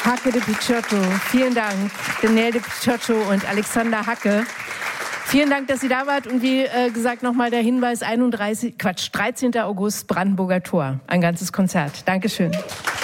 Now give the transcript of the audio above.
Hacke de Picciotto, vielen Dank. Daniel de Picciotto und Alexander Hacke. Vielen Dank, dass Sie da wart. Und wie gesagt, nochmal der Hinweis, 13. August, Brandenburger Tor. Ein ganzes Konzert. Dankeschön.